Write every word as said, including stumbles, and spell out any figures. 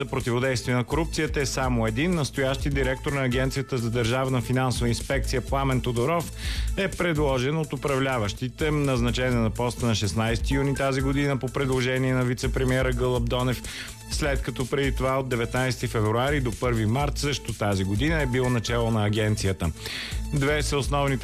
за противодействие на корупцията е само един. Настоящи директор на Агенцията за държавна финансова инспекция Пламен Тодоров е предложен от управляващите, назначен на поста на шестнайсети юни тази година по предложение на вице-премиера Гълъб Донев, след като преди това от деветнайсети февруари до първи март също тази година е бил начало на агенцията. Две са основните